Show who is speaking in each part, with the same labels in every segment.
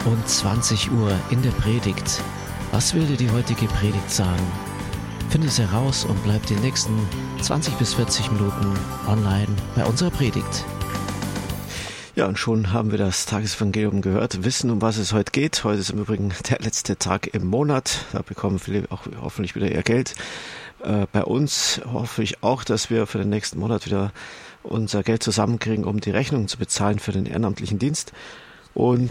Speaker 1: und 20 Uhr in der Predigt. Was will dir die heutige Predigt sagen? Finde es heraus und bleib die nächsten 20 bis 40 Minuten online bei unserer Predigt. Ja, und schon haben wir das Tagesevangelium gehört, wissen, um was es heute geht. Heute ist im Übrigen der letzte Tag im Monat. Da bekommen viele auch hoffentlich wieder ihr Geld. Bei uns hoffe ich auch, dass wir für den nächsten Monat wieder unser Geld zusammenkriegen, um die Rechnungen zu bezahlen für den ehrenamtlichen Dienst. Und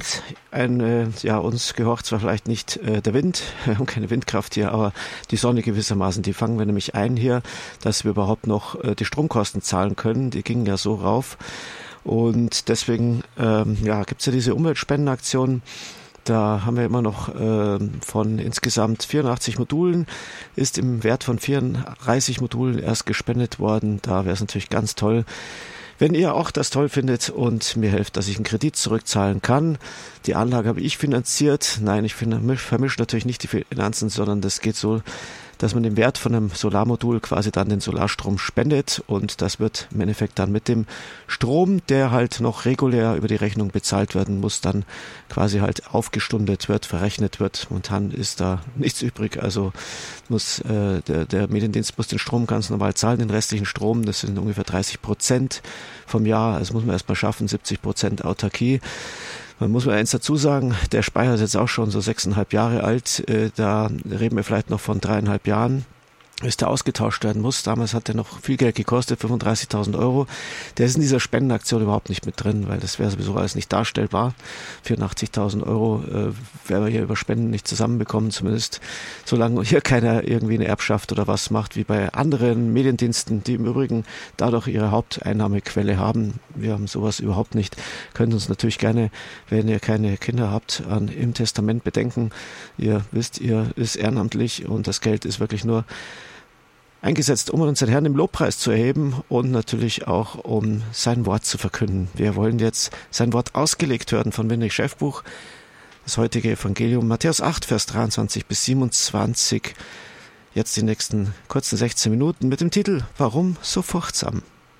Speaker 1: uns gehört zwar vielleicht nicht der Wind, wir haben keine Windkraft hier, aber die Sonne gewissermaßen, die fangen wir nämlich ein hier, dass wir überhaupt noch die Stromkosten zahlen können. Die gingen ja so rauf. Und deswegen gibt's ja diese Umweltspendenaktion. Da haben wir immer noch von insgesamt 84 Modulen, ist im Wert von 34 Modulen erst gespendet worden. Da wäre es natürlich ganz toll, wenn ihr auch das toll findet und mir helft, dass ich einen Kredit zurückzahlen kann. Die Anlage habe ich finanziert. Nein, ich vermische natürlich nicht die Finanzen, sondern das geht so, dass man den Wert von einem Solarmodul quasi dann den Solarstrom spendet und das wird im Endeffekt dann mit dem Strom, der halt noch regulär über die Rechnung bezahlt werden muss, dann quasi halt aufgestundet wird, verrechnet wird. Momentan ist da nichts übrig, also muss der Mediendienst muss den Strom ganz normal zahlen, den restlichen Strom, das sind ungefähr 30% vom Jahr, also muss man erstmal schaffen, 70% Autarkie. Man muss mal eins dazu sagen, der Speicher ist jetzt auch schon so 6,5 Jahre alt, da reden wir vielleicht noch von 3,5 Jahren, bis der ausgetauscht werden muss. Damals hat der noch viel Geld gekostet, 35.000 €. Der ist in dieser Spendenaktion überhaupt nicht mit drin, weil das wäre sowieso alles nicht darstellbar. 84.000 € werden wir hier über Spenden nicht zusammenbekommen, zumindest solange hier keiner irgendwie eine Erbschaft oder was macht, wie bei anderen Mediendiensten, die im Übrigen dadurch ihre Haupteinnahmequelle haben. Wir haben sowas überhaupt nicht. Könnt uns natürlich gerne, wenn ihr keine Kinder habt, im Testament bedenken. Ihr wisst, ihr ist ehrenamtlich und das Geld ist wirklich nur eingesetzt, um unseren Herrn im Lobpreis zu erheben und natürlich auch, um sein Wort zu verkünden. Wir wollen jetzt sein Wort ausgelegt hören von Winrich Schäffbuch. Das heutige Evangelium, Matthäus 8, Vers 23 bis 27. Jetzt die nächsten kurzen 16 Minuten mit dem Titel Warum so furchtsam?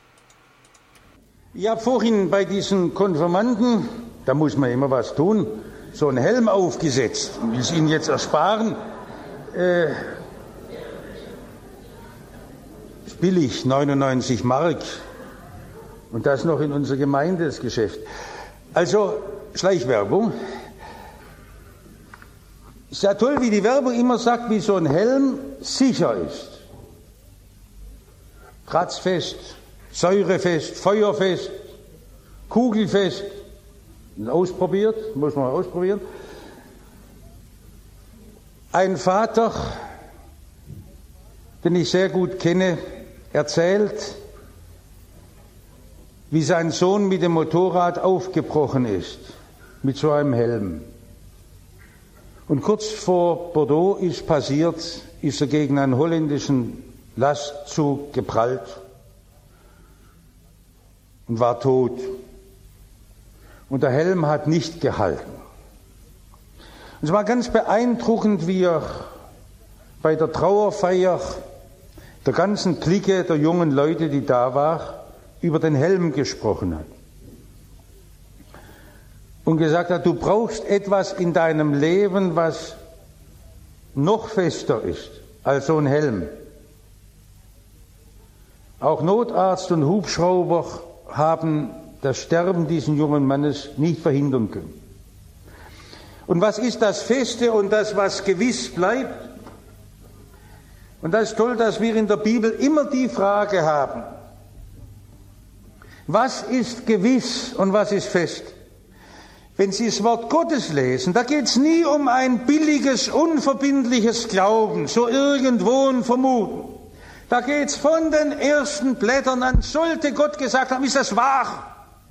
Speaker 2: Ich habe vorhin bei diesen Konfirmanden, da muss man immer was tun, so einen Helm aufgesetzt. Ich will es Ihnen jetzt ersparen. Billig, 99 Mark. Und das noch in unserer Gemeinde, das Geschäft. Also, Schleichwerbung. Ist ja toll, wie die Werbung immer sagt, wie so ein Helm sicher ist. Kratzfest, säurefest, feuerfest, kugelfest. Ausprobiert, muss man ausprobieren. Ein Vater, den ich sehr gut kenne, erzählt, wie sein Sohn mit dem Motorrad aufgebrochen ist, mit so einem Helm. Und kurz vor Bordeaux ist passiert, ist er gegen einen holländischen Lastzug geprallt und war tot. Und der Helm hat nicht gehalten. Und es war ganz beeindruckend, wie er bei der Trauerfeier der ganzen Clique der jungen Leute, die da war, über den Helm gesprochen hat. Und gesagt hat, du brauchst etwas in deinem Leben, was noch fester ist als so ein Helm. Auch Notarzt und Hubschrauber haben das Sterben dieses jungen Mannes nicht verhindern können. Und was ist das Feste und das, was gewiss bleibt? Und das ist toll, dass wir in der Bibel immer die Frage haben, was ist gewiss und was ist fest? Wenn Sie das Wort Gottes lesen, da geht es nie um ein billiges, unverbindliches Glauben, so irgendwo ein Vermuten. Da geht es von den ersten Blättern an, sollte Gott gesagt haben, ist das wahr?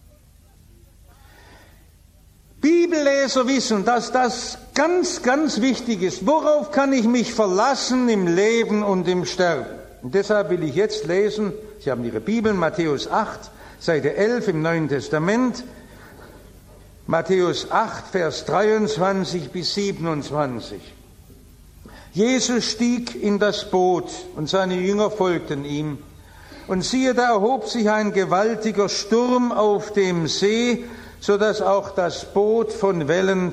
Speaker 2: Bibelleser wissen, dass das ganz, ganz wichtig ist. Worauf kann ich mich verlassen im Leben und im Sterben? Und deshalb will ich jetzt lesen, Sie haben Ihre Bibel, Matthäus 8, Seite 11 im Neuen Testament, Matthäus 8, Vers 23 bis 27. Jesus stieg in das Boot und seine Jünger folgten ihm. Und siehe, da erhob sich ein gewaltiger Sturm auf dem See, so dass auch das Boot von Wellen